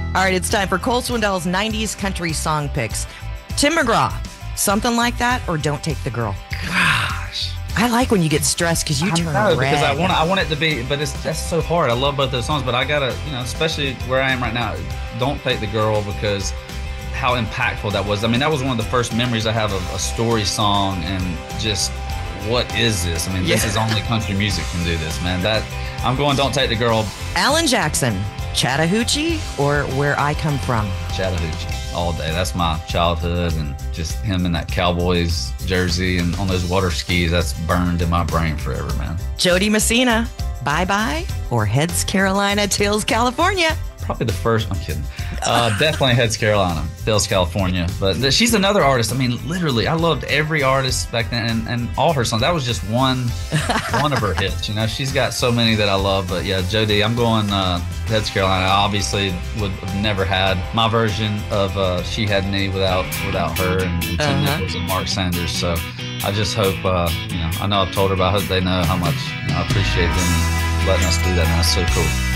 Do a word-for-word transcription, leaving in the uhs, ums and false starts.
All right, it's time for Cole Swindell's nineties country song picks. Tim McGraw, Something Like That or Don't Take the Girl? Gosh. I like when you get stressed because you I turn know, red. because I want I want it to be, but it's that's so hard. I love both those songs, but I gotta, you know, especially where I am right now, Don't Take the Girl, because how impactful that was. I mean, that was one of the first memories I have of a story song, and just what is this? I mean, Yeah. this is only country music can do this, man. That I'm going Don't Take the Girl. Alan Jackson, Chattahoochee or Where I Come From? Chattahoochee all day. That's my childhood, and just him in that Cowboys jersey and on those water skis, that's burned in my brain forever, man. Jody Messina, Bye Bye or Heads Carolina, Tails California? Probably the first. I'm kidding. Uh, definitely Heads Carolina, Tails California. But th- she's another artist. I mean, literally, I loved every artist back then, and, and all her songs. That was just one, one of her hits. You know, she's got so many that I love. But yeah, Jody, I'm going uh, Heads Carolina. I obviously would have never had my version of uh, She Had Me without without her and, and Tim Uh-huh. Nichols and Mark Sanders. So I just hope, uh, you know, I know I've told her, but I hope they know how much, you know, I appreciate them letting us do that. And that's so cool.